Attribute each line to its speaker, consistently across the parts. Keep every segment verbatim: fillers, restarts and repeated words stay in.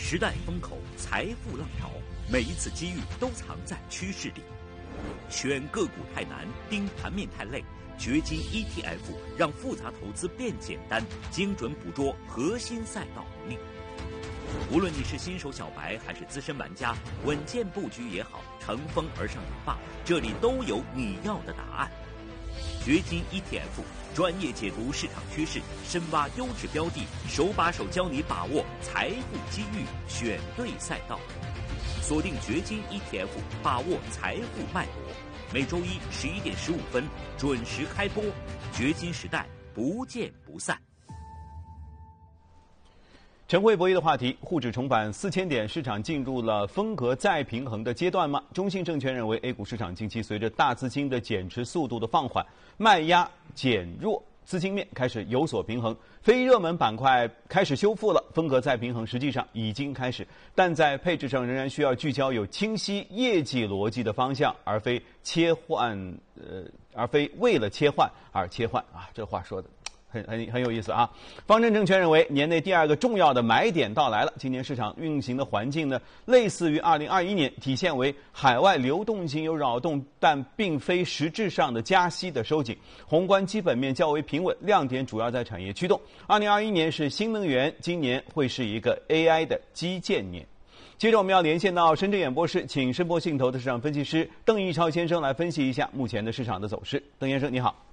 Speaker 1: 时代风口，财富浪潮，每一次机遇都藏在趋势里。选个股太难，盯盘面太累，掘金 E T F 让复杂投资变简单，精准捕捉核心赛道力。无论你是新手小白还是资深玩家，稳健布局也好，乘风而上也罢，这里都有你要的答案。掘金 E T F 专业解读市场趋势，深挖优质标的，手把手教你把握财富机遇，选对赛道。锁定掘金 E T F， 把握财富脉搏。每周一十一点十五分准时开播，掘金时代不见不散。
Speaker 2: 晨会博弈的话题：沪指重返四千点，市场进入了风格再平衡的阶段吗？中信证券认为 ，A 股市场近期随着大资金的减持速度的放缓，卖压减弱，资金面开始有所平衡，非热门板块开始修复了，风格再平衡实际上已经开始，但在配置上仍然需要聚焦有清晰业绩逻辑的方向，而非切换，呃，而非为了切换而切换啊！这话说的。很很很有意思啊！方正证券认为，年内第二个重要的买点到来了。今年市场运行的环境呢，类似于二零二一年，体现为海外流动性有扰动，但并非实质上的加息的收紧。宏观基本面较为平稳，亮点主要在产业驱动。二零二一年是新能源，今年会是一个 A I 的基建年。接着我们要连线到深圳演播室，请申博信投的市场分析师邓义超先生来分析一下目前的市场的走势。邓先生，你好。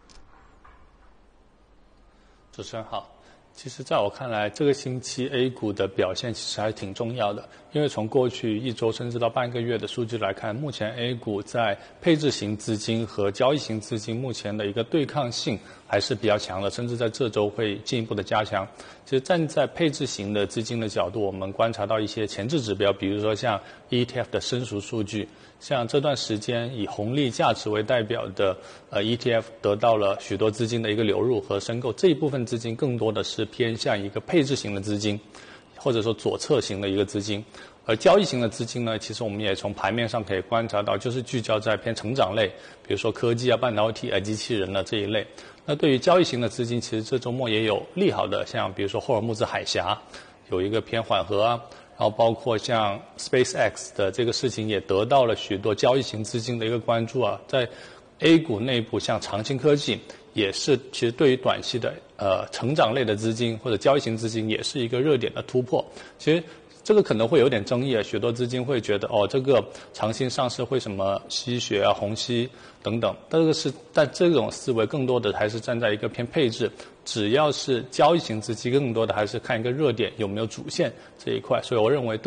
Speaker 3: 主持人好，其实在我看来，这个星期 A 股的表现其实还挺重要的，因为从过去一周甚至到半个月的数据来看，目前 A 股在配置型资金和交易型资金目前的一个对抗性还是比较强的，甚至在这周会进一步的加强。其实站在配置型的资金的角度，我们观察到一些前置指标，比如说像 E T F 的申赎数据，像这段时间以红利价值为代表的呃 E T F 得到了许多资金的一个流入和申购，这一部分资金更多的是偏向一个配置型的资金，或者说左侧型的一个资金。而交易型的资金呢，其实我们也从盘面上可以观察到，就是聚焦在偏成长类，比如说科技啊、半导体啊、机器人啊这一类。那对于交易型的资金，其实这周末也有利好的，像比如说霍尔木兹海峡有一个偏缓和啊，然后包括像 SpaceX 的这个事情也得到了许多交易型资金的一个关注啊。在 A 股内部，像长青科技也是其实对于短期的呃成长类的资金或者交易型资金也是一个热点的突破。其实这个可能会有点争议啊，许多资金会觉得哦，这个长新上市会什么吸血啊、虹吸等等，但这个是但这种思维更多的还是站在一个偏配置，只要是交易型资金，更多的还是看一个热点有没有主线这一块，所以我认为对